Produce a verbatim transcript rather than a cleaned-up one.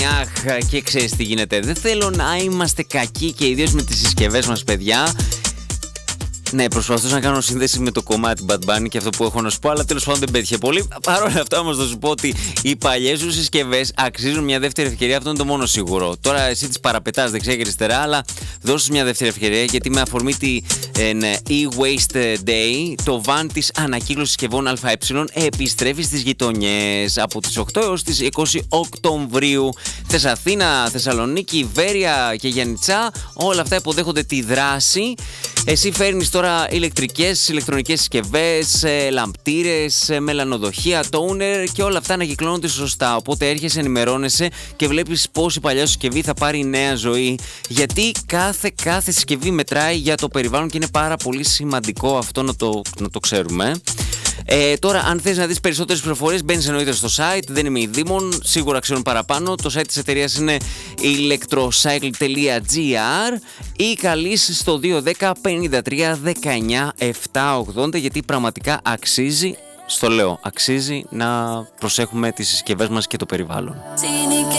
αχ, και ξέρεις τι γίνεται. Δεν θέλω να είμαστε κακοί και ιδίως με τις συσκευές μας, παιδιά. Ναι, προσπαθούσα να κάνω σύνδεση με το κομμάτι Bad Bunny και αυτό που έχω να σου πω, αλλά τέλος πάντων δεν πέτυχε πολύ. Παρ' όλα αυτά όμως θα σου πω ότι οι παλιές σου συσκευές αξίζουν μια δεύτερη ευκαιρία, αυτό είναι το μόνο σίγουρο. Τώρα εσύ τις παραπετάς δεξιά και αριστερά, αλλά δώσ' μια δεύτερη ευκαιρία, γιατί με αφορμή τη ε, e-Waste Day, το van της ανακύκλωσης συσκευών ΑΕ επιστρέφει στις γειτονιές από τις οκτώ έως τις είκοσι Οκτωβρίου. Θες Αθήνα, Θεσσαλονίκη, Βέρεια και Γιαννιτσά, όλα αυτά υποδέχονται τη δράση. Εσύ φέρνεις τώρα ηλεκτρικές, ηλεκτρονικές συσκευές, λαμπτήρες, μελανοδοχεία, τόουνερ και όλα αυτά ανακυκλώνονται σωστά. Οπότε έρχεσαι, ενημερώνεσαι και βλέπεις πώς η παλιά συσκευή θα πάρει νέα ζωή. Γιατί κάθε, κάθε συσκευή μετράει για το περιβάλλον και είναι πάρα πολύ σημαντικό αυτό να το, να το ξέρουμε. Ε, τώρα, αν θες να δεις περισσότερες πληροφορίες, μπαίνεις εννοείται στο site. Δεν είμαι η Δήμον, σίγουρα ξέρουν παραπάνω. Το site της εταιρείας είναι electrocycle τελεία gr ή καλείς στο δύο ένα μηδέν πέντε τρία δεκαεννιά επτακόσια ογδόντα, γιατί πραγματικά αξίζει, στο λέω, αξίζει να προσέχουμε τις συσκευές μας και το περιβάλλον.